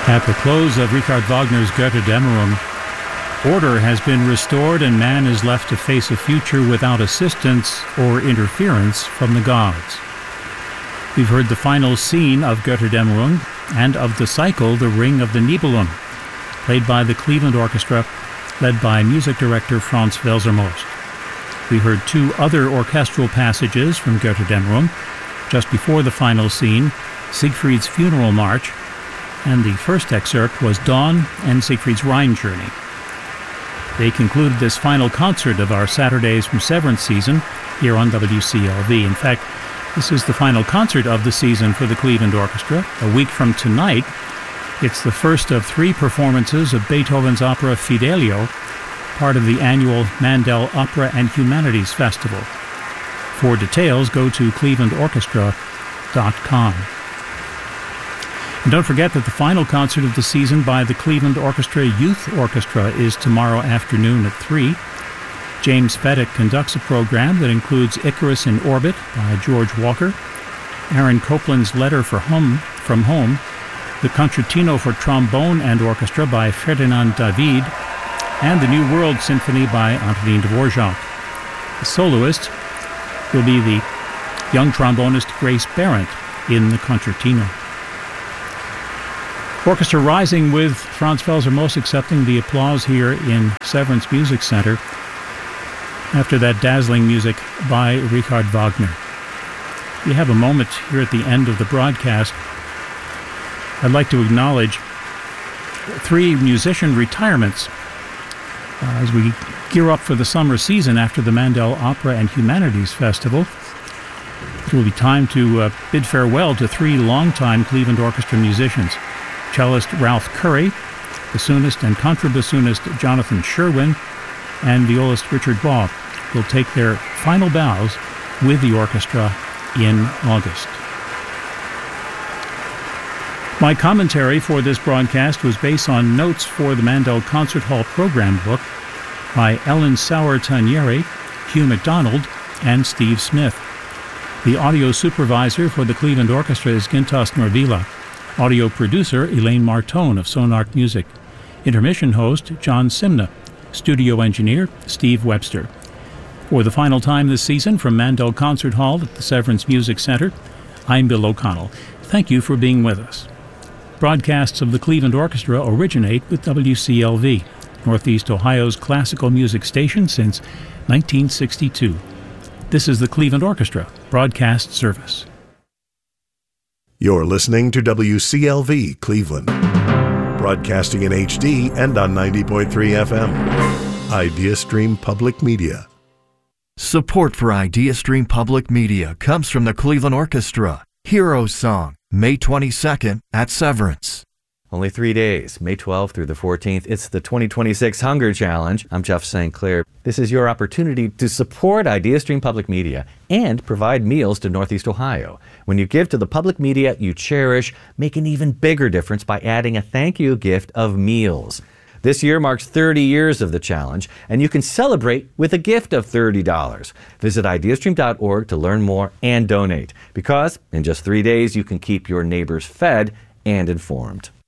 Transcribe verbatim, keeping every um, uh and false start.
At the close of Richard Wagner's Götterdämmerung, order has been restored and man is left to face a future without assistance or interference from the gods. We've heard the final scene of Götterdämmerung and of the cycle The Ring of the Nibelung, played by the Cleveland Orchestra, led by music director Franz Welser-Most. We heard two other orchestral passages from Götterdämmerung, just before the final scene, Siegfried's Funeral March, and the first excerpt was Dawn and Siegfried's Rhine Journey. They concluded this final concert of our Saturdays from Severance season here on W C L V. In fact, this is the final concert of the season for the Cleveland Orchestra. A week from tonight, it's the first of three performances of Beethoven's opera Fidelio, part of the annual Mandel Opera and Humanities Festival. For details, go to cleveland orchestra dot com. And don't forget that the final concert of the season by the Cleveland Orchestra Youth Orchestra is tomorrow afternoon at three. James Fedek conducts a program that includes Icarus in Orbit by George Walker, Aaron Copland's Letter for Home, from Home, the Concertino for Trombone and Orchestra by Ferdinand David, and the New World Symphony by Antonin Dvorak. The soloist will be the young trombonist Grace Barrett in the Concertino. Orchestra Rising with Franz Welser-Most accepting the applause here in Severance Music Center after that dazzling music by Richard Wagner. We have a moment here at the end of the broadcast. I'd like to acknowledge three musician retirements uh, as we gear up for the summer season after the Mandel Opera and Humanities Festival. It will be time to uh, bid farewell to three longtime Cleveland Orchestra musicians. Cellist Ralph Curry, bassoonist and contrabassoonist Jonathan Sherwin, and violist Richard Baugh will take their final bows with the orchestra in August. My commentary for this broadcast was based on notes for the Mandel Concert Hall program book by Ellen Sauer-Tanieri, Hugh McDonald, and Steve Smith. The audio supervisor for the Cleveland Orchestra is Gintas Norvila. Audio producer Elaine Martone of Sonark Music. Intermission host John Simna. Studio engineer Steve Webster. For the final time this season from Mandel Concert Hall at the Severance Music Center, I'm Bill O'Connell. Thank you for being with us. Broadcasts of the Cleveland Orchestra originate with W C L V, Northeast Ohio's classical music station since nineteen sixty-two. This is the Cleveland Orchestra Broadcast Service. You're listening to W C L V Cleveland, broadcasting in H D and on ninety point three F M. IdeaStream Public Media. Support for IdeaStream Public Media comes from the Cleveland Orchestra. Hero Song, May twenty-second at Severance. Only three days, May twelfth through the fourteenth. It's the twenty twenty-six Hunger Challenge. I'm Jeff Saint Clair. This is your opportunity to support IdeaStream Public Media and provide meals to Northeast Ohio. When you give to the public media you cherish, make an even bigger difference by adding a thank you gift of meals. This year marks thirty years of the challenge, and you can celebrate with a gift of thirty dollars. Visit ideastream dot org to learn more and donate, because in just three days you can keep your neighbors fed and informed.